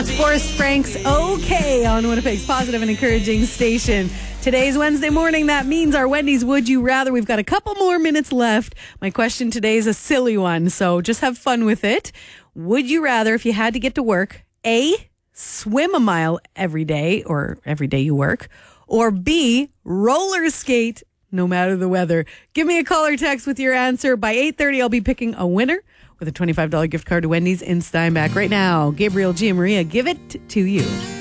Forrest Frank's OK on Winnipeg's positive and encouraging station. Today's Wednesday morning. That means our Wendy's Would You Rather. We've got a couple more minutes left. My question today is a silly one, so just have fun with it. Would you rather, if you had to get to work, A, swim a mile every day or every day you work, or B, roller skate no matter the weather? Give me a call or text with your answer. By 8:30, I'll be picking a winner with a $25 gift card to Wendy's in Steinbach. Right now, Gabriel G. Maria, Give It to You.